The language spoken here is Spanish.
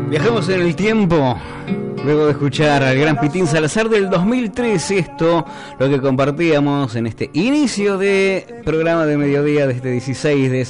Viajamos en el tiempo, luego de escuchar al gran Pitín Salazar del 2003, esto, lo que compartíamos en este inicio de programa de mediodía de este 16 de